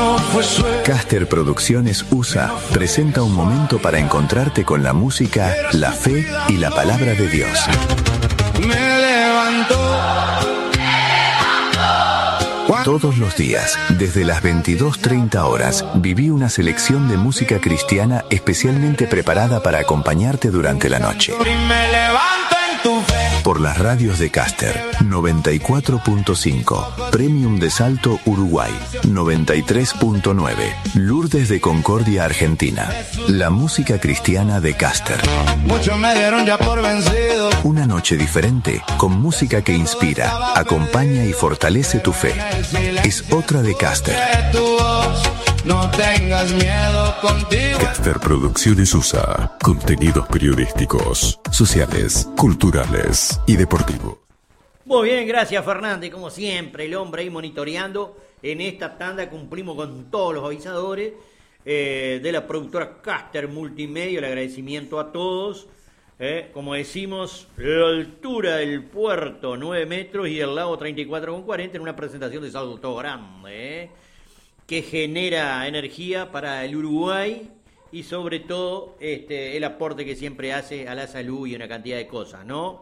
Caster Producciones USA presenta un momento para encontrarte con la música, la fe y la palabra de Dios. Todos los días, desde las 22:30 horas, viví una selección de música cristiana especialmente preparada para acompañarte durante la noche. Por las radios de Caster, 94.5, Premium de Salto, Uruguay, 93.9, Lourdes de Concordia, Argentina. La música cristiana de Caster. Muchos me dieron ya por vencido. Una noche diferente, con música que inspira, acompaña y fortalece tu fe. Es otra de Caster. No tengas miedo contigo. Caster Producciones USA. Contenidos periodísticos, sociales, culturales y deportivos. Muy bien, gracias Fernández. Como siempre, el hombre ahí monitoreando. En esta tanda cumplimos con todos los avisadores de la productora Caster Multimedia. El agradecimiento a todos. Como decimos, la altura del puerto 9 metros y el lago 34,40 en una presentación de Salto Grande, que genera energía para el Uruguay y sobre todo el aporte que siempre hace a la salud y una cantidad de cosas, ¿no?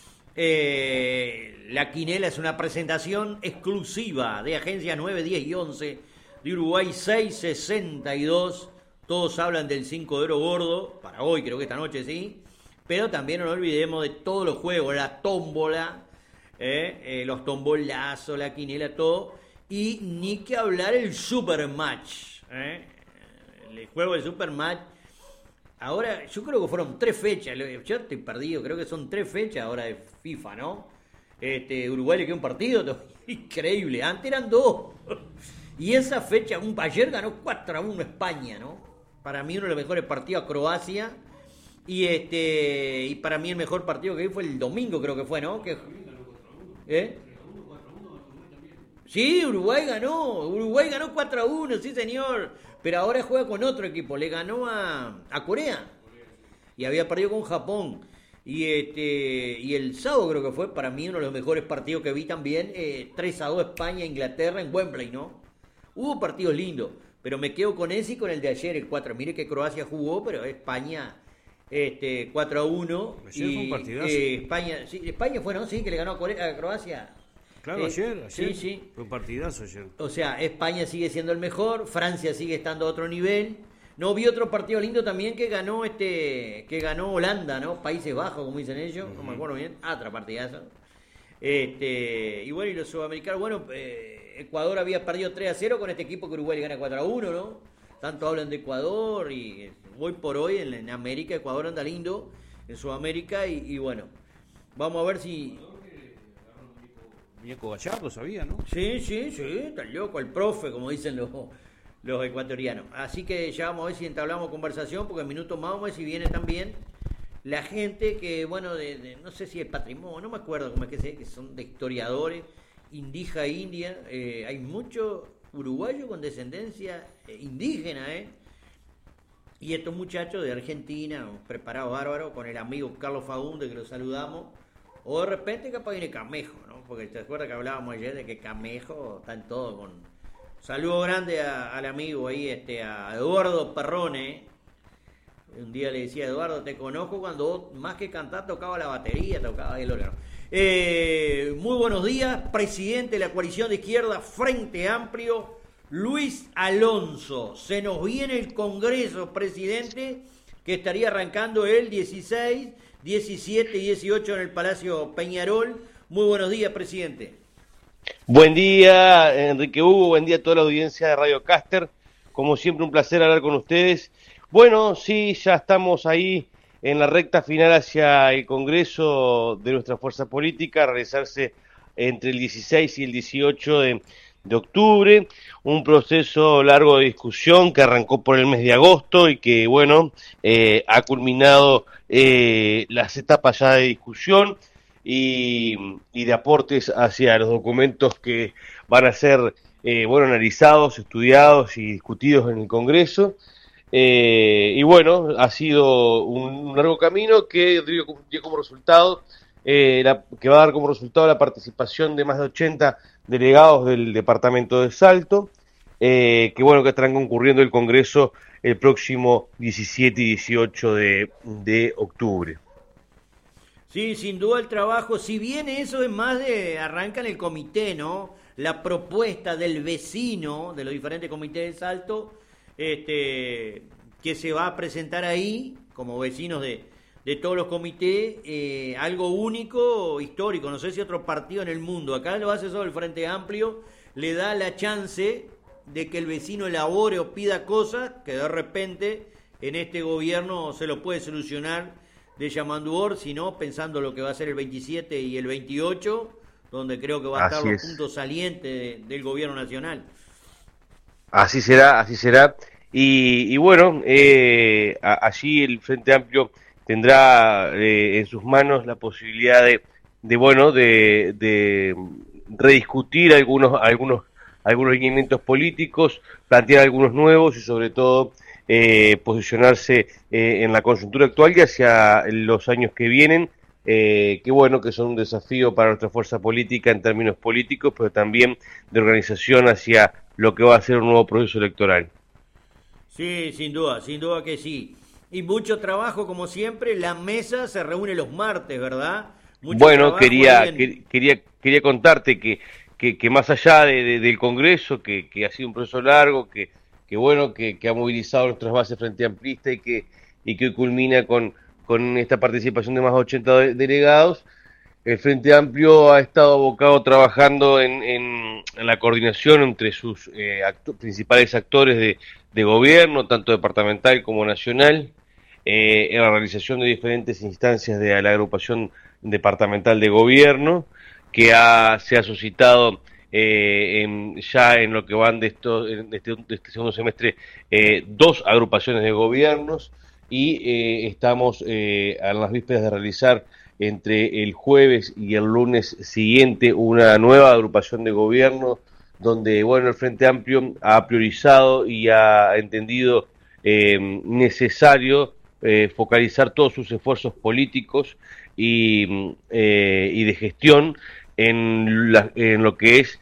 La quinela es una presentación exclusiva de Agencias 9, 10 y 11 de Uruguay 662. Todos hablan del 5 de oro gordo, para hoy creo que esta noche sí, pero también no nos olvidemos de todos los juegos, la tómbola, los tombolazos, la quinela, todo. Y ni que hablar el Supermatch, el juego del Supermatch. Ahora, yo creo que fueron 3 fechas, yo estoy perdido, creo que son 3 fechas ahora de FIFA, ¿no? Uruguay le quedó un partido, increíble, antes eran 2. Y esa fecha, ayer ganó 4-1 España, ¿no? Para mí uno de los mejores partidos a Croacia. Y para mí el mejor partido que vi fue el domingo, creo que fue, ¿no? Sí, Uruguay ganó 4-1, sí señor, pero ahora juega con otro equipo, le ganó a Corea y había perdido con Japón y el sábado creo que fue para mí uno de los mejores partidos que vi también, 3-2 España-Inglaterra en Wembley, ¿no? Hubo partidos lindos, pero me quedo con ese y con el de ayer, el 4, mire que Croacia jugó, pero España 4-1 ayer fue un partidazo. España fue, ¿no? Sí, que le ganó a Croacia. Claro, ayer sí. Fue un partidazo ayer. O sea, España sigue siendo el mejor, Francia sigue estando a otro nivel. No vi otro partido lindo también que ganó Holanda, ¿no? Países Bajos, como dicen ellos, no me acuerdo bien. Otra partidazo. Y bueno, y los sudamericanos, bueno, Ecuador había perdido 3-0 con este equipo que Uruguay le gana 4-1, ¿no? Tanto hablan de Ecuador y hoy por hoy en América, Ecuador anda lindo, en Sudamérica y bueno, vamos a ver si... Muñeco Gallardo, sabía, ¿no? Sí, está loco, el profe, como dicen los ecuatorianos. Así que ya vamos a ver si entablamos conversación, porque en minutos más vamos a ver si viene también la gente que, bueno, no sé si el patrimonio, no me acuerdo cómo es que son de historiadores, indígena, India, hay muchos uruguayos con descendencia indígena, y estos muchachos de Argentina, preparados bárbaros, con el amigo Carlos Fagundes, que lo saludamos, o de repente capaz viene Camejo, ¿no? Porque te acuerdas que hablábamos ayer de que Camejo está en todo con... Saludo grande al amigo ahí, a Eduardo Perrone. Un día le decía, Eduardo, te conozco cuando vos, más que cantar, tocaba la batería, tocaba el órgano. Muy buenos días, presidente de la coalición de izquierda Frente Amplio, Luis Alonso. Se nos viene el Congreso, presidente, que estaría arrancando el 16, 17 y 18 en el Palacio Peñarol. Muy buenos días, presidente. Buen día, Enrique Hugo, buen día a toda la audiencia de Radio Caster. Como siempre, un placer hablar con ustedes. Bueno, sí, ya estamos ahí en la recta final hacia el Congreso de nuestra fuerza política, a realizarse entre el 16 y el 18 de octubre. Un proceso largo de discusión que arrancó por el mes de agosto y que, bueno, ha culminado las etapas ya de discusión y de aportes hacia los documentos que van a ser analizados, estudiados y discutidos en el Congreso. Y bueno, ha sido un largo camino que dio como resultado, que va a dar como resultado la participación de más de 80 delegados del departamento de Salto, que bueno, que estarán concurriendo el Congreso el próximo 17 y 18 de octubre. Sí, sin duda el trabajo, si bien eso es más de, arranca en el comité, ¿no? La propuesta del vecino, de los diferentes comités de Salto, que se va a presentar ahí, como vecinos de todos los comités, algo único, histórico, no sé si otro partido en el mundo, acá lo hace solo el Frente Amplio, le da la chance de que el vecino elabore o pida cosas que de repente en este gobierno se lo puede solucionar de Yamanduor, sino pensando lo que va a ser el 27 y el 28, donde creo que va a estar los puntos salientes del gobierno nacional. Así será, así será. Y bueno, allí el Frente Amplio tendrá en sus manos la posibilidad de rediscutir algunos lineamientos políticos, plantear algunos nuevos y sobre todo posicionarse en la coyuntura actual y hacia los años que vienen, que bueno, que son un desafío para nuestra fuerza política en términos políticos, pero también de organización hacia lo que va a ser un nuevo proceso electoral. Sí, sin duda que sí. Y mucho trabajo, como siempre, la mesa se reúne los martes, ¿verdad? Bueno, quería contarte que más allá del Congreso, que ha sido un proceso largo, que bueno, que ha movilizado nuestras bases frente amplista y que hoy culmina con esta participación de más de 80 delegados, el Frente Amplio ha estado abocado trabajando en la coordinación entre sus principales actores de gobierno, tanto departamental como nacional, en la realización de diferentes instancias de la agrupación departamental de gobierno, que se ha suscitado ya en lo que van de este segundo semestre 2 agrupaciones de gobiernos y estamos a las vísperas de realizar entre el jueves y el lunes siguiente una nueva agrupación de gobierno donde bueno, el Frente Amplio ha priorizado y ha entendido necesario focalizar todos sus esfuerzos políticos y de gestión en lo que es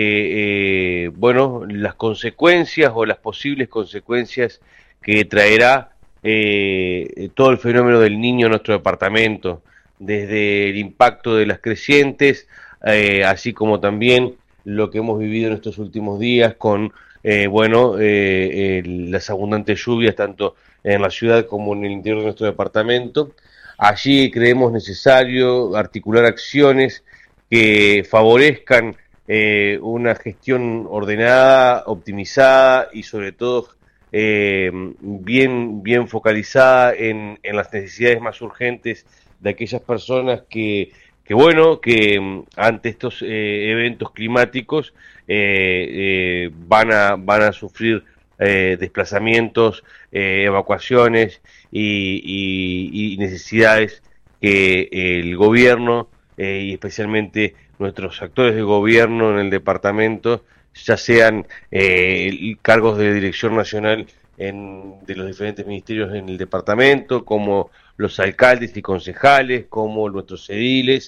bueno, las consecuencias o las posibles consecuencias que traerá todo el fenómeno del niño en nuestro departamento, desde el impacto de las crecientes, así como también lo que hemos vivido en estos últimos días con bueno, las abundantes lluvias tanto en la ciudad como en el interior de nuestro departamento. Allí creemos necesario articular acciones que favorezcan una gestión ordenada, optimizada y sobre todo bien focalizada en las necesidades más urgentes de aquellas personas que ante estos eventos climáticos van a sufrir desplazamientos, evacuaciones y necesidades que el gobierno y especialmente nuestros actores de gobierno en el departamento, ya sean cargos de dirección nacional de los diferentes ministerios en el departamento, como los alcaldes y concejales, como nuestros ediles,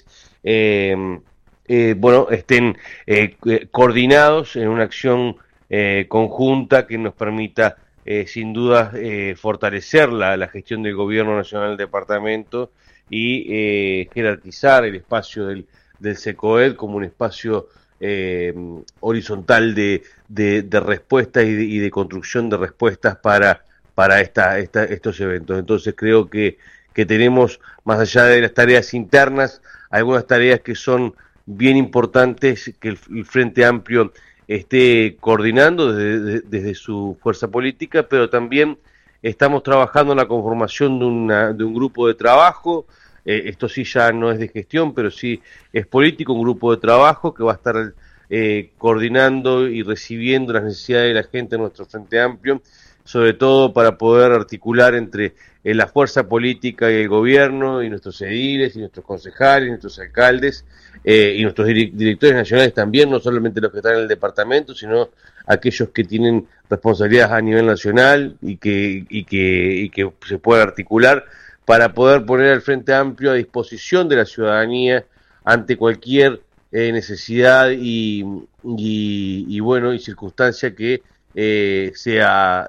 bueno, estén coordinados en una acción conjunta que nos permita sin duda fortalecer la gestión del gobierno nacional del departamento y jerarquizar el espacio del SECOED como un espacio horizontal de respuestas y de construcción de respuestas para estos eventos. Entonces creo que tenemos, más allá de las tareas internas, algunas tareas que son bien importantes que el Frente Amplio esté coordinando desde su fuerza política, pero también estamos trabajando en la conformación de un grupo de trabajo. Esto sí ya no es de gestión, pero sí es político, un grupo de trabajo que va a estar coordinando y recibiendo las necesidades de la gente en nuestro Frente Amplio, sobre todo para poder articular entre la fuerza política y el gobierno, y nuestros ediles, y nuestros concejales, y nuestros alcaldes, y nuestros directores nacionales también, no solamente los que están en el departamento, sino aquellos que tienen responsabilidades a nivel nacional y que se puedan articular para poder poner al Frente Amplio a disposición de la ciudadanía ante cualquier necesidad y circunstancia que sea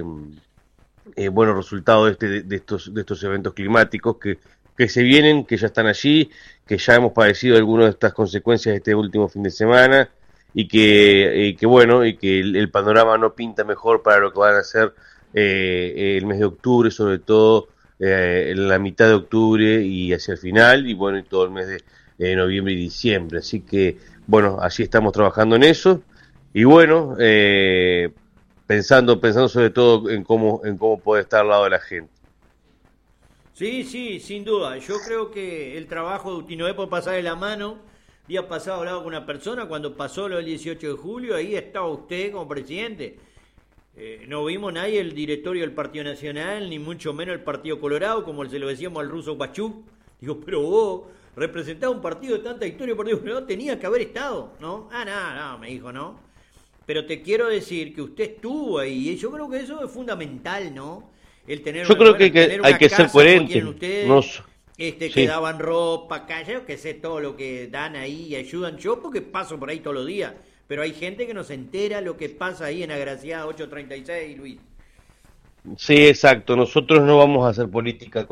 bueno resultado de estos eventos climáticos que se vienen, que ya están allí, que ya hemos padecido algunas de estas consecuencias este último fin de semana y que bueno, y que el panorama no pinta mejor para lo que van a ser el mes de octubre, sobre todo en la mitad de octubre y hacia el final, y bueno, y todo el mes de noviembre y diciembre. Así que, bueno, así estamos trabajando en eso, y bueno, pensando sobre todo en cómo puede estar al lado de la gente. Sí, sí, sin duda. Yo creo que el trabajo de Utinoé puede pasar de la mano. Día pasado hablaba con una persona, cuando pasó lo del 18 de julio, ahí estaba usted como presidente. No vimos nadie el directorio del Partido Nacional, ni mucho menos el Partido Colorado, como se lo decíamos al ruso Pachuk. Digo, pero vos representás un partido de tanta historia, Partido Colorado, tenías que haber estado, ¿no? No, me dijo, ¿no? Pero te quiero decir que usted estuvo ahí, y yo creo que eso es fundamental, ¿no? El tener, yo creo que hay que ser coherente. Ustedes, que daban ropa, yo que sé, todo lo que dan ahí y ayudan. Yo porque paso por ahí todos los días, pero hay gente que no se entera lo que pasa ahí en Agraciada 836, Luis. Sí, exacto. Nosotros no vamos a hacer política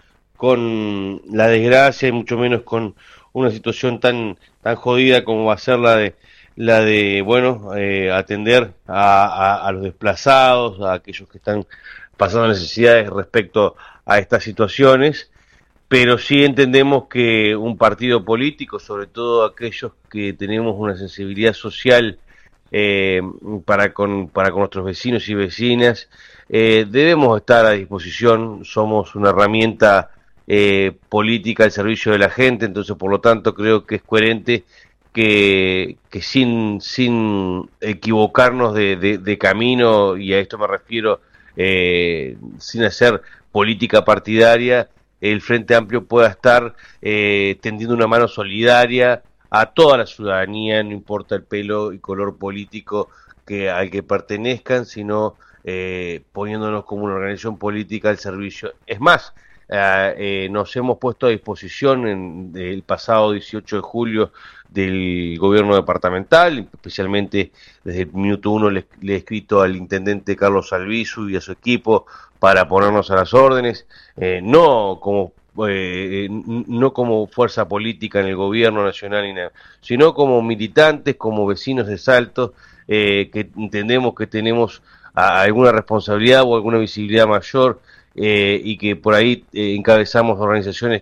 con la desgracia y mucho menos con una situación tan jodida como va a ser la de bueno, atender a los desplazados, a aquellos que están pasando necesidades respecto a estas situaciones, pero sí entendemos que un partido político, sobre todo aquellos que tenemos una sensibilidad social para con nuestros vecinos y vecinas, debemos estar a disposición. Somos una herramienta política al servicio de la gente, entonces por lo tanto creo que es coherente que sin equivocarnos de camino, y a esto me refiero, sin hacer política partidaria, el Frente Amplio pueda estar tendiendo una mano solidaria a toda la ciudadanía, no importa el pelo y color político al que pertenezcan, sino poniéndonos como una organización política al servicio. Es más, nos hemos puesto a disposición el pasado 18 de julio del gobierno departamental, especialmente desde el minuto 1 le he escrito al intendente Carlos Albizu y a su equipo para ponernos a las órdenes, no como fuerza política en el gobierno nacional, sino como militantes, como vecinos de Salto, que entendemos que tenemos alguna responsabilidad o alguna visibilidad mayor, y que por ahí encabezamos organizaciones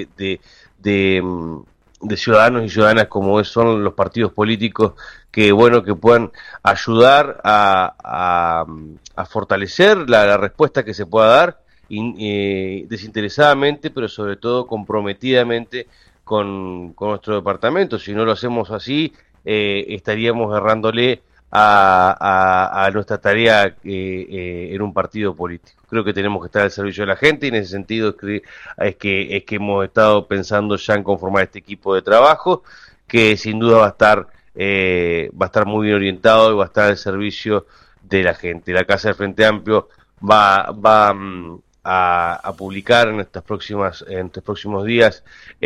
de ciudadanos y ciudadanas como son los partidos políticos, que bueno, que puedan ayudar a fortalecer la respuesta que se pueda dar desinteresadamente, pero sobre todo comprometidamente con nuestro departamento. Si no lo hacemos así, estaríamos errándole a nuestra tarea en un partido político. Creo que tenemos que estar al servicio de la gente, y en ese sentido es que hemos estado pensando ya en conformar este equipo de trabajo, que sin duda va a estar muy bien orientado y va a estar al servicio de la gente. La Casa del Frente Amplio va a publicar en estos próximos días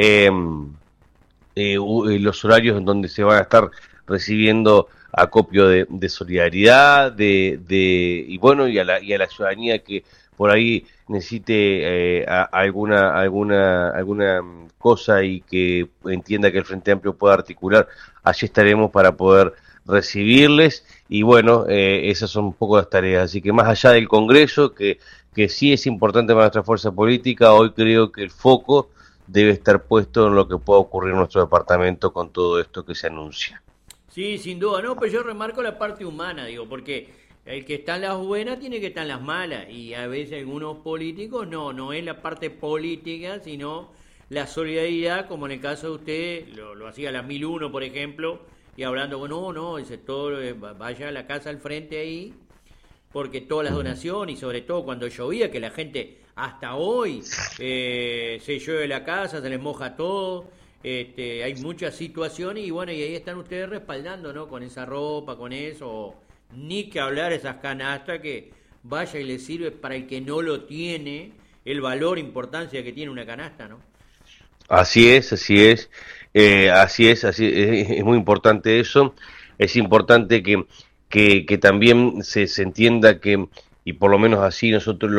los horarios en donde se van a estar recibiendo acopio de solidaridad, y bueno, y a la ciudadanía que por ahí necesite alguna cosa y que entienda que el Frente Amplio pueda articular. Allí estaremos para poder recibirles, y bueno, esas son un poco las tareas. Así que más allá del Congreso, que sí es importante para nuestra fuerza política, hoy creo que el foco debe estar puesto en lo que pueda ocurrir en nuestro departamento con todo esto que se anuncia. Sí, sin duda, no, pero yo remarco la parte humana, digo, porque el que está en las buenas tiene que estar en las malas, y a veces algunos políticos no es la parte política, sino la solidaridad, como en el caso de usted, lo hacía a las 1001, por ejemplo, y hablando, no, el sector, vaya a la casa al frente ahí, porque todas las donaciones, y sobre todo cuando llovía, que la gente hasta hoy se llueve la casa, se les moja todo. Hay muchas situaciones, y bueno, y ahí están ustedes respaldando, ¿no? Con esa ropa, con eso, ni que hablar esas canastas que vaya y le sirve para el que no lo tiene, el valor, importancia que tiene una canasta, ¿no? Así es, es muy importante eso. Es importante que que también se entienda que, y por lo menos así nosotros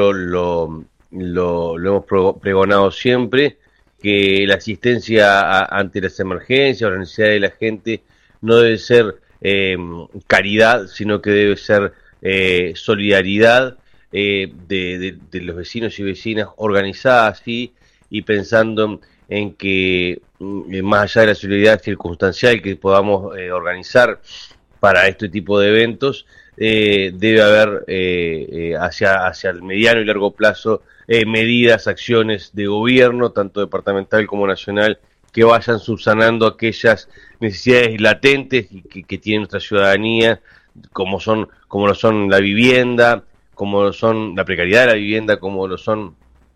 lo hemos pregonado siempre, que la asistencia ante las emergencias o las necesidades de la gente no debe ser caridad, sino que debe ser solidaridad de los vecinos y vecinas organizadas así, y pensando en que más allá de la solidaridad circunstancial que podamos organizar para este tipo de eventos, debe haber hacia el mediano y largo plazo medidas, acciones de gobierno, tanto departamental como nacional, que vayan subsanando aquellas necesidades latentes que tiene nuestra ciudadanía, como lo son la vivienda, como lo son la precariedad de la vivienda, como lo son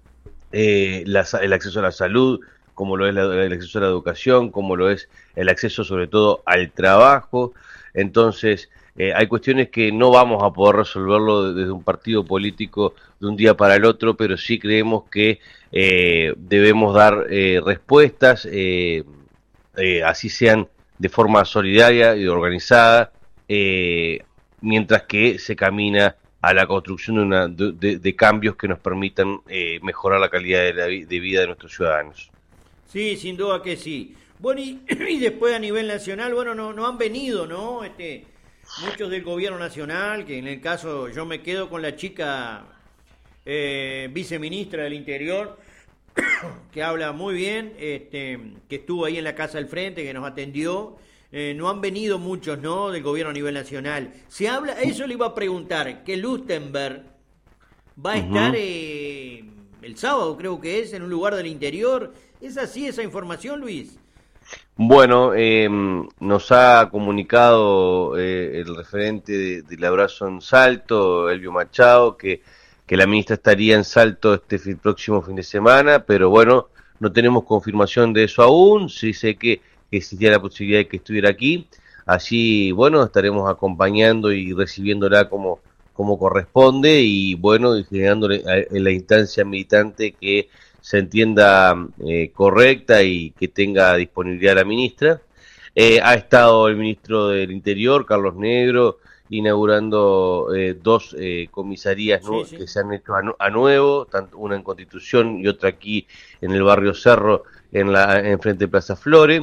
el acceso a la salud, como lo es el acceso a la educación, como lo es el acceso sobre todo al trabajo. Entonces, hay cuestiones que no vamos a poder resolverlo desde un partido político de un día para el otro, pero sí creemos que debemos dar respuestas, así sean de forma solidaria y organizada, mientras que se camina a la construcción de cambios que nos permitan mejorar la calidad de vida de nuestros ciudadanos. Sí, sin duda que sí. Bueno, y después a nivel nacional, bueno, no han venido, ¿no? Muchos del gobierno nacional, que en el caso yo me quedo con la chica viceministra del Interior, que habla muy bien, que estuvo ahí en la Casa del Frente, que nos atendió. No han venido muchos, ¿no?, del gobierno a nivel nacional. Se habla, eso le iba a preguntar, que Lustenberg va a estar el sábado, creo que es, en un lugar del interior. ¿Es así esa información, Luis? Bueno, nos ha comunicado el referente del abrazo en Salto, Elvio Machado, que la ministra estaría en Salto este próximo fin de semana, pero bueno, no tenemos confirmación de eso aún. Sí sé que existía la posibilidad de que estuviera aquí. Allí, bueno, estaremos acompañando y recibiéndola como corresponde, y bueno, generándole en la instancia militante que se entienda correcta y que tenga disponibilidad la ministra. Ha estado el ministro del Interior, Carlos Negro, inaugurando dos comisarías que se han hecho a nuevo, tanto una en Constitución y otra aquí en el barrio Cerro, en frente de Plaza Flores,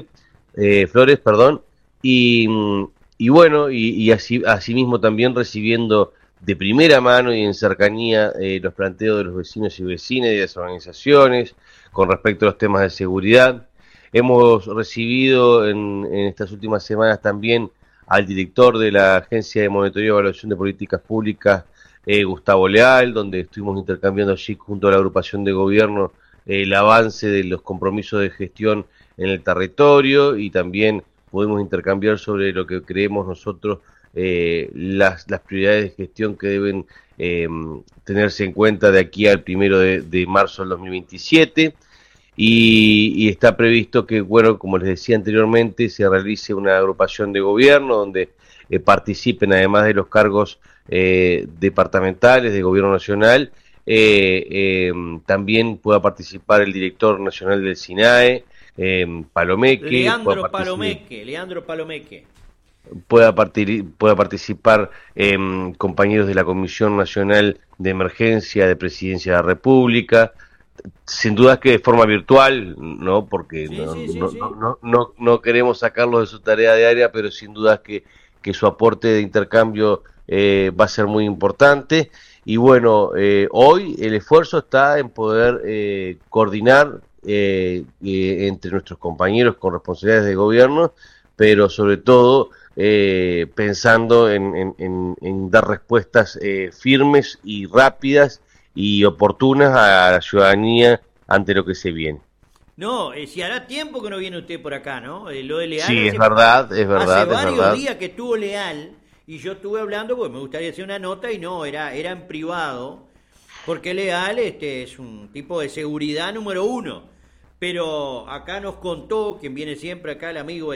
y bueno, y así mismo también recibiendo de primera mano y en cercanía los planteos de los vecinos y vecinas y de las organizaciones con respecto a los temas de seguridad. Hemos recibido en estas últimas semanas también al director de la Agencia de Monitoreo y Evaluación de Políticas Públicas, Gustavo Leal, donde estuvimos intercambiando allí junto a la agrupación de gobierno el avance de los compromisos de gestión en el territorio, y también podemos intercambiar sobre lo que creemos nosotros las prioridades de gestión que deben tenerse en cuenta de aquí al 1 de marzo del 2027, y está previsto que, bueno, como les decía anteriormente, se realice una agrupación de gobierno donde participen, además de los cargos departamentales de gobierno nacional, también pueda participar el director nacional del SINAE, Palomeque, Leandro Palomeque. Pueda participar compañeros de la Comisión Nacional de Emergencia de Presidencia de la República, sin duda que de forma virtual, ¿no? Porque no queremos sacarlos de su tarea diaria, pero sin duda que su aporte de intercambio va a ser muy importante. Y bueno, hoy el esfuerzo está en poder coordinar entre nuestros compañeros con responsabilidades de gobierno, pero sobre todo pensando en dar respuestas firmes y rápidas y oportunas a la ciudadanía ante lo que se viene. No, si hará tiempo que no viene usted por acá, ¿no? Lo de Leal. Sí, es verdad. Hace varios días que estuvo Leal y yo estuve hablando, porque me gustaría hacer una nota y no, era en privado, porque Leal es un tipo de seguridad número uno. Pero acá nos contó, quien viene siempre acá, el amigo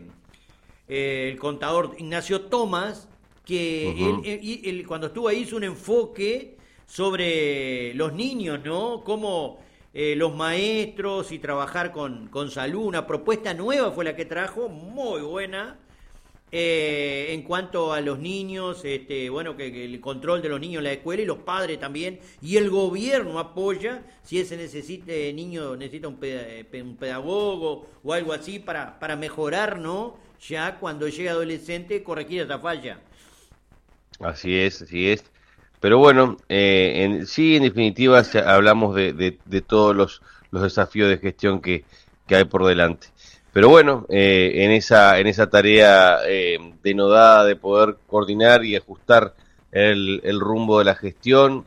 el contador Ignacio Tomás, que él cuando estuvo ahí hizo un enfoque sobre los niños, ¿no? Cómo los maestros y trabajar con salud, una propuesta nueva fue la que trajo, muy buena, en cuanto a los niños, bueno, que el control de los niños en la escuela y los padres también, y el gobierno apoya si ese niño necesita un pedagogo o algo así para mejorar, ¿no? Ya cuando llegue adolescente corregir esa falla. Así es, así es. Pero bueno, sí, en definitiva hablamos de todos los desafíos de gestión que hay por delante. Pero bueno, en esa tarea denodada de poder coordinar y ajustar el rumbo de la gestión,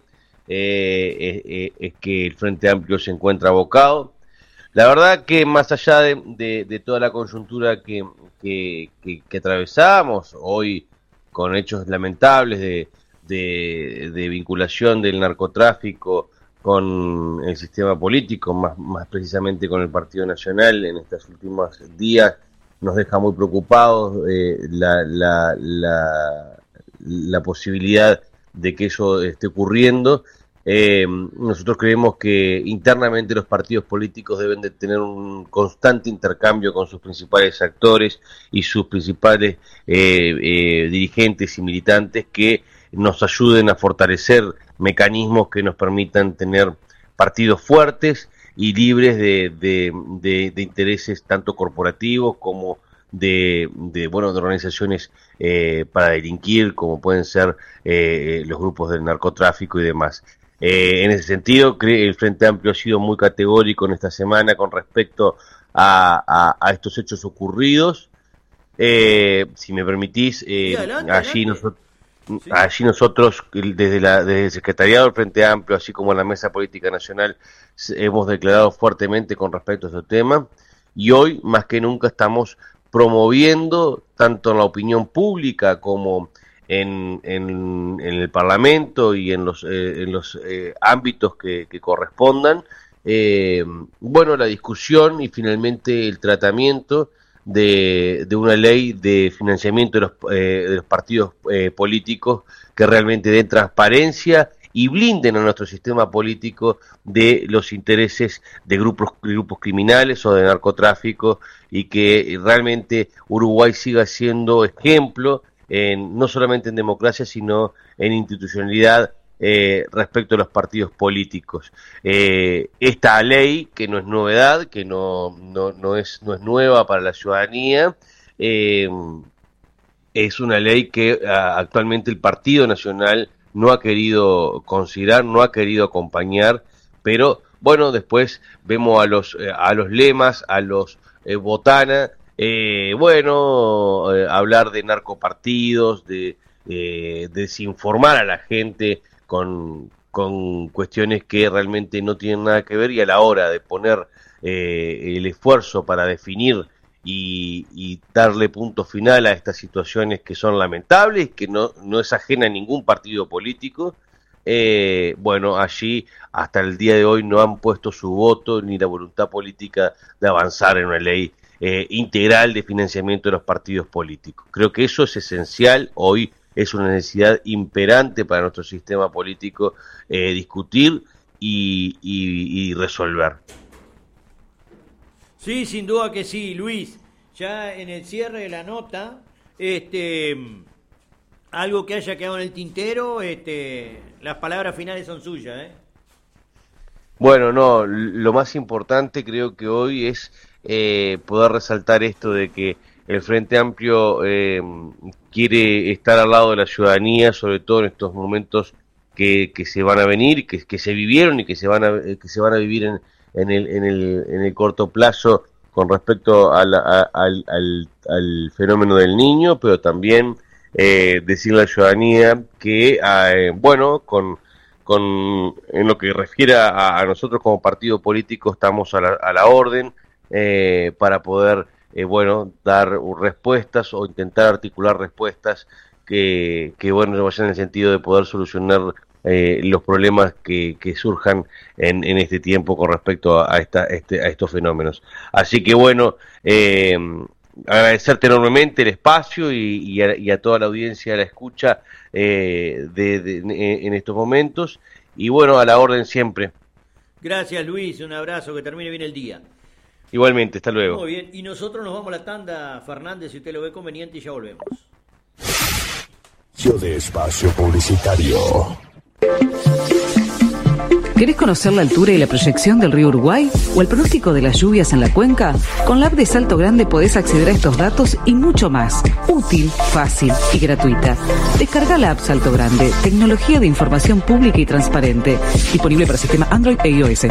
es que el Frente Amplio se encuentra abocado. La verdad que más allá de toda la coyuntura que atravesamos hoy con hechos lamentables de vinculación del narcotráfico con el sistema político, más precisamente con el Partido Nacional en estos últimos días, nos deja muy preocupados la posibilidad de que eso esté ocurriendo. Nosotros creemos que internamente los partidos políticos deben de tener un constante intercambio con sus principales actores y sus principales dirigentes y militantes que nos ayuden a fortalecer mecanismos que nos permitan tener partidos fuertes y libres de intereses tanto corporativos como de organizaciones para delinquir, como pueden ser los grupos del narcotráfico y demás. En ese sentido, el Frente Amplio ha sido muy categórico en esta semana con respecto a estos hechos ocurridos. Si me permitís, Sí, adelante. allí nosotros, desde el Secretariado del Frente Amplio, así como la Mesa Política Nacional, hemos declarado fuertemente con respecto a este tema, y hoy, más que nunca, estamos promoviendo, tanto en la opinión pública como en el Parlamento y en los ámbitos que correspondan, la discusión y finalmente el tratamiento de una ley de financiamiento de los partidos políticos que realmente den transparencia y blinden a nuestro sistema político de los intereses de grupos criminales o de narcotráfico, y que realmente Uruguay siga siendo ejemplo no solamente en democracia, sino en institucionalidad respecto a los partidos políticos. Esta ley, que no es novedad, que no es nueva para la ciudadanía, es una ley que actualmente el Partido Nacional no ha querido considerar, no ha querido acompañar, pero bueno, después vemos a los lemas, a los botana, hablar de narcopartidos, de desinformar a la gente con cuestiones que realmente no tienen nada que ver, y a la hora de poner el esfuerzo para definir y darle punto final a estas situaciones que son lamentables, que no es ajena a ningún partido político, allí hasta el día de hoy no han puesto su voto ni la voluntad política de avanzar en una ley integral de financiamiento de los partidos políticos. Creo que eso es esencial hoy. Es una necesidad imperante para nuestro sistema político discutir y resolver. Sí, sin duda que sí, Luis. Ya en el cierre de la nota, algo que haya quedado en el tintero, las palabras finales son suyas, ¿eh? Bueno, no, lo más importante creo que hoy es poder resaltar esto de que el Frente Amplio quiere estar al lado de la ciudadanía, sobre todo en estos momentos que se van a venir, que se vivieron y que se van a vivir en el corto plazo con respecto al fenómeno del niño, pero también decirle a la ciudadanía que, en lo que refiere a nosotros como partido político, estamos a la orden para poder dar respuestas o intentar articular respuestas que vayan en el sentido de poder solucionar los problemas que surjan en este tiempo con respecto a estos fenómenos. Así que agradecerte enormemente el espacio y a toda la audiencia, a la escucha en estos momentos, y a la orden siempre. Gracias, Luis, un abrazo, que termine bien el día. Igualmente, hasta luego. Muy bien, y nosotros nos vamos a la tanda, Fernández, si usted lo ve conveniente, y ya volvemos. De espacio publicitario. ¿Querés conocer la altura y la proyección del río Uruguay o el pronóstico de las lluvias en la cuenca? Con la app de Salto Grande podés acceder a estos datos y mucho más. Útil, fácil y gratuita. Descarga la app Salto Grande, tecnología de información pública y transparente. Disponible para sistema Android e iOS.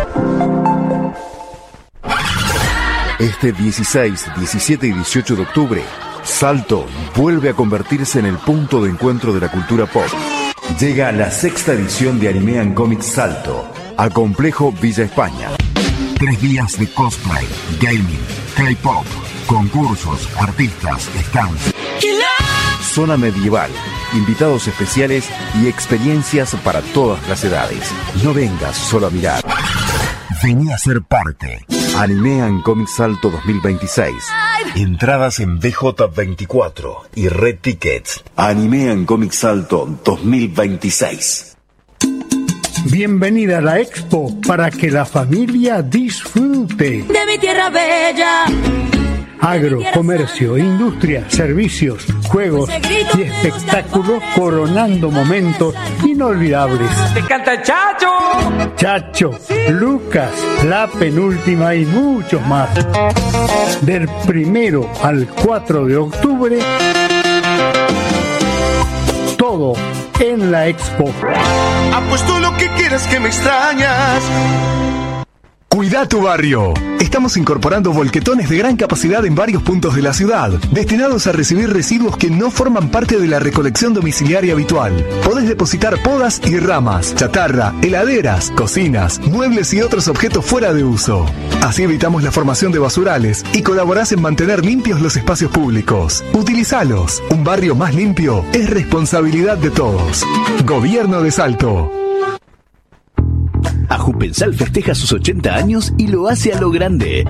Este 16, 17 y 18 de octubre, Salto vuelve a convertirse en el punto de encuentro de la cultura pop. Llega la 6ª edición de Anime and Comics Salto al complejo Villa España. 3 días de cosplay, gaming, K-pop, concursos, artistas, stands, zona medieval, invitados especiales y experiencias para todas las edades. No vengas solo a mirar. Vení a ser parte. Anime and Comics Salto 2026. Entradas en BJ24 y Red Tickets. Anime and Comics Salto 2026. Bienvenida a la Expo para que la familia disfrute. De mi tierra bella. Agro, comercio, industria, servicios, juegos y espectáculos coronando momentos inolvidables. ¡Te canta Chacho! Chacho, Lucas, La Penúltima y muchos más. Del 1 al 4 de octubre, todo en la Expo. Apuesto lo que quieras que me extrañas. Cuida tu barrio. Estamos incorporando volquetones de gran capacidad en varios puntos de la ciudad, destinados a recibir residuos que no forman parte de la recolección domiciliaria habitual. Podés depositar podas y ramas, chatarra, heladeras, cocinas, muebles y otros objetos fuera de uso. Así evitamos la formación de basurales y colaborás en mantener limpios los espacios públicos. Utilizalos. Un barrio más limpio es responsabilidad de todos. Gobierno de Salto. Ajupensal festeja sus 80 años y lo hace a lo grande.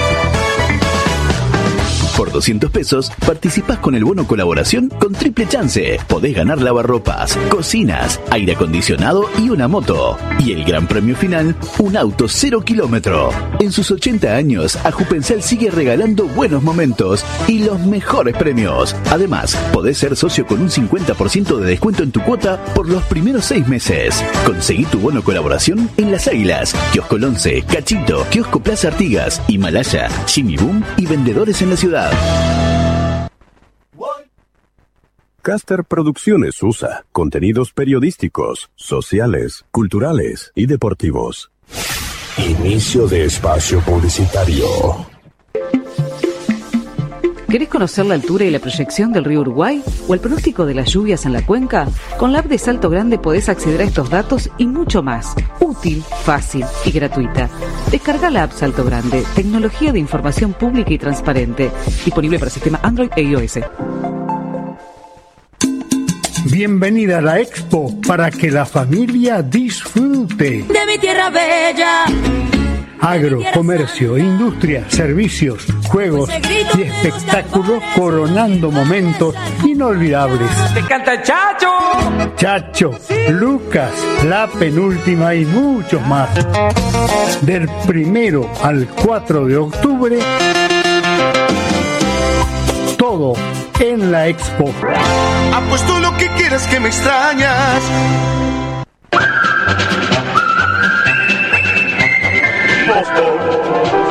Por 200 pesos, participás con el bono colaboración con triple chance. Podés ganar lavarropas, cocinas, aire acondicionado y una moto. Y el gran premio final, un auto 0 kilómetro. En sus 80 años, Ajupensal sigue regalando buenos momentos y los mejores premios. Además, podés ser socio con un 50% de descuento en tu cuota por los primeros 6 meses. Conseguí tu bono colaboración en Las Águilas, Kiosco Lonce, Cachito, Kiosco Plaza Artigas, Himalaya, Jimmy Boom y vendedores en la ciudad. Caster Producciones USA, contenidos periodísticos, sociales, culturales y deportivos. Inicio de espacio publicitario. ¿Querés conocer la altura y la proyección del río Uruguay o el pronóstico de las lluvias en la cuenca? Con la app de Salto Grande podés acceder a estos datos y mucho más. Útil, fácil y gratuita. Descarga la app Salto Grande, tecnología de información pública y transparente. Disponible para sistema Android e iOS. Bienvenida a la Expo para que la familia disfrute. De mi tierra bella. Agro, comercio, industria, servicios, juegos y espectáculos coronando momentos inolvidables. ¡Te canta Chacho! Chacho, Lucas, La Penúltima y muchos más. Del 1 al 4 de octubre, todo en la Expo. Apuesto lo que quieras que me extrañas. Boston.